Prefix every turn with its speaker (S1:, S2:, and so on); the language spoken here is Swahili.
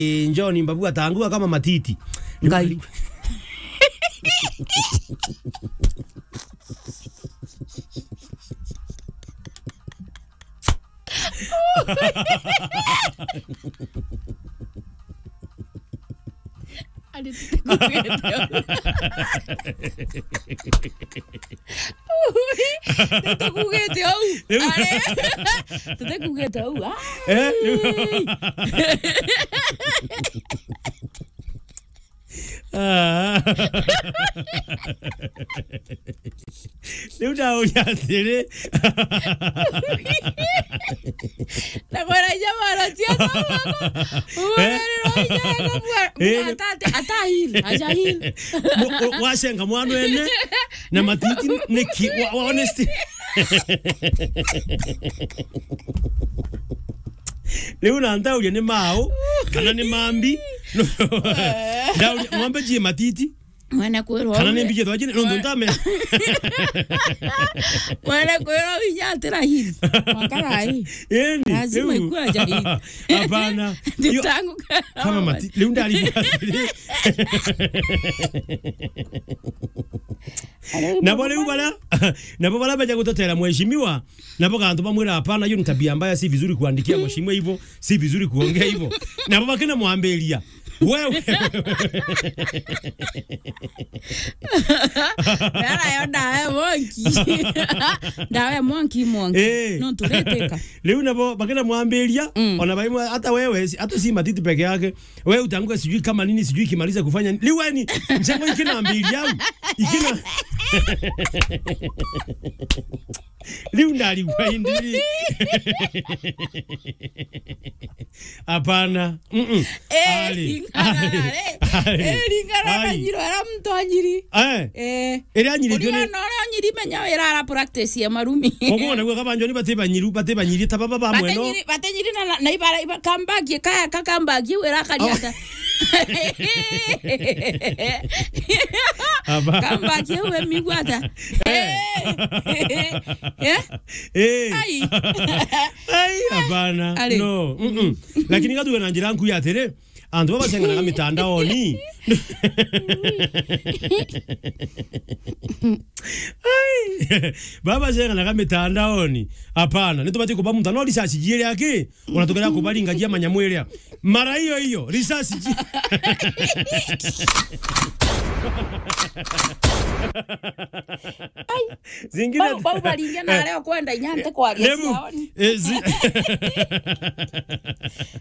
S1: Njoni mbabu atangua kama matiti.
S2: Ngai.
S1: Leo dawo yathire.
S2: Na kwa jamaa tia Ajahil.
S1: Washenga mwana ene na matiti neki honesty. Leo nanta uje ni mao kana ni mambi. Dawo mwambe ji matiti.
S2: Mwana kwero.
S1: Kana ni mbije twajine ndo ndame.
S2: Mwana kwero vinyatira hili. Makarai.
S1: Yeni.
S2: Lazima ikuwa Ajahil.
S1: Hapana.
S2: Tangu
S1: kama matiti leo ndali. Nabo bala baje kutotera mheshimiwa nabo kantu bamwira hapana hiyo ni tabia mbaya si vizuri kuandikia mheshimiwa hivyo si vizuri kuongea hivyo nabo bakina muambelia wewe
S2: Era dawe monkey no tuleteka
S1: leo nabo bakina muambelia ona baimu hata wewe hata si matiti peke yake wewe utanguka sijui kama nini sijui kimaliza kufanya liweni mchango ikina ambelia ikina Liundali waindili. Hapana.
S2: Lingara nyiro era mtu anyiri. Eri
S1: anyiri
S2: tone. No anyiri menya era practice ya marumi.
S1: Ogona gwa kabanjoni bateba nyiri tababa ba mweno.
S2: Batanyiri na ibara kambagi kaya kakambagi era kaliata. Kambagi we migwata.
S1: Ai hapana no lakini kadu na njira nku ya tere andu baba senga na mitandaoni baba senga na mitandaoni hapana nitubati kuba mutano risasi jire yake unatokea kubalinga jia manyamwelea mara hiyo risasi zingine
S2: baba balinga na leo kwenda inyante kwa gesi